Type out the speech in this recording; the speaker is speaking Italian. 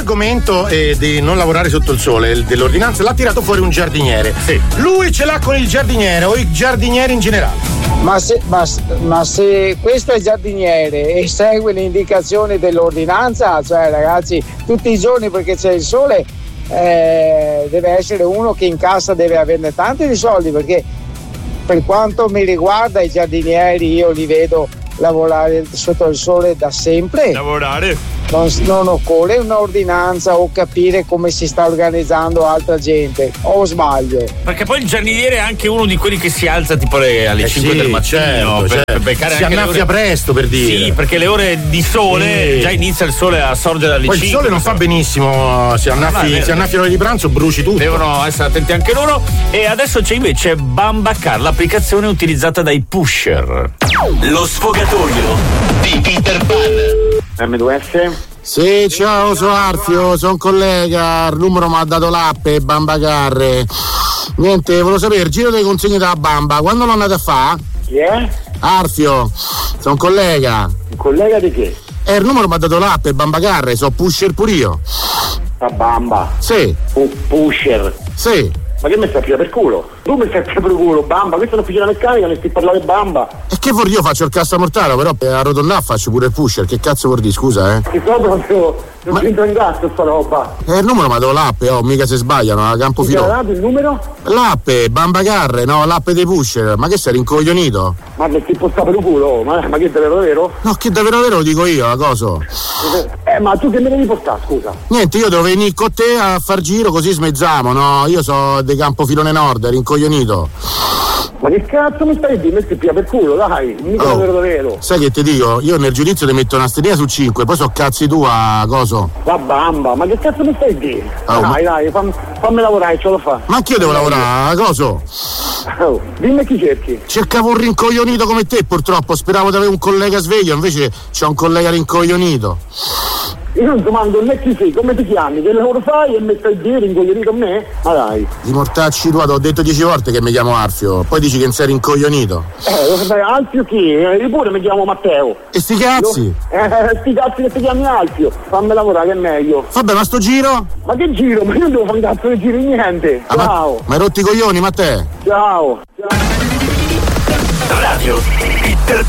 l'argomento di non lavorare sotto il sole dell'ordinanza l'ha tirato fuori un giardiniere. Sì. Lui ce l'ha con il giardiniere o i giardinieri in generale. Ma se questo è giardiniere e segue le indicazioni dell'ordinanza, cioè ragazzi, tutti i giorni perché c'è il sole, deve essere uno che in cassa deve averne tanti di soldi, perché per quanto mi riguarda i giardinieri io li vedo lavorare sotto il sole da sempre. Lavorare? Non occorre un'ordinanza o capire come si sta organizzando altra gente, o sbaglio? Perché poi il giardiniere è anche uno di quelli che si alza tipo alle 5 del mattino, per beccare si anche annaffia presto, per dire. Sì, perché le ore di sole già inizia il sole a sorgere alle 5. Poi il sole non fa benissimo, si annaffiano l'ora di pranzo, bruci tutto. Devono essere attenti anche loro. E adesso c'è invece BambaCar, l'applicazione utilizzata dai pusher. Lo sfogatoio di Peter Pan. M2S? Sì, ciao, sono Arfio, sono un collega, il numero mi ha dato l'app e BambaCar. Niente, volevo sapere, il giro dei consegni della Bamba, quando l'ho andato a fare? Chi è? Arfio, sono un collega. Un collega di che? Il numero mi ha dato l'app e BambaCar, sono pusher pure io. La Bamba? Sì. Pusher? Sì. Ma che mi stai a per culo? Tu mi stai a per culo, Bamba, questa è un'officina meccanica, ne stai parlando di Bamba. E che vuol dire? Io faccio il cassamortale, però a rotondare faccio pure il pusher, che cazzo vuol dire, scusa, Che so proprio, non c'entra in cazzo sta roba. Il numero mi ha dato l'app, mica se sbagliano, a campo filo. Ti ha dato il numero? L'app, BambaCar, no, l'app dei pusher, ma che sei rincoglionito? Ma che ti posta per culo, ma che davvero vero? No, che davvero lo dico io, la cosa. Ma tu che me devi portare, scusa? Niente, io devo venire con te a far giro così smezziamo, no? Io so di Campofilone Nord, rincoglionito. Ma che cazzo mi stai a dire? Mi stai per culo, dai, mica davvero. Sai che ti dico? Io nel giudizio ti metto una sterina su 5, poi so cazzi tu a coso. La Bamba, ma che cazzo mi stai a dire? Dai, fammi lavorare, ce lo fa. Ma anch'io devo lavorare, a coso? Dimmi chi cerchi. Cercavo un rincoglionito come te, purtroppo, speravo di avere un collega sveglio, invece c'ho un collega rincoglionito. Io non domando né chi sei, come ti chiami, che lavoro fai e mi stai a dire rincoglionito a me? Ma dai. Di mortacci tua, ti ho detto 10 volte che mi chiamo Arfio, poi dici che non sei rincoglionito. Alfio chi? Io pure mi chiamo Matteo. E sti cazzi? Sti cazzi che ti chiami Alfio, fammi lavorare che è meglio. Vabbè, ma sto giro? Ma che giro? Ma io non devo fare un cazzo di giro di niente. Ciao. Ma hai rotti i coglioni, Matteo? Ciao. Radio